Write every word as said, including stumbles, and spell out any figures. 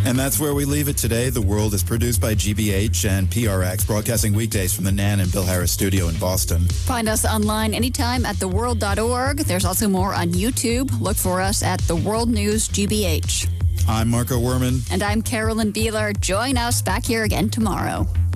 And that's where we leave it today. The World is produced by G B H and P R X, broadcasting weekdays from the Nan and Bill Harris studio in Boston. Find us online anytime at the world dot org. There's also more on YouTube. Look for us at The World News G B H. I'm Marco Werman. And I'm Carolyn Beeler. Join us back here again tomorrow.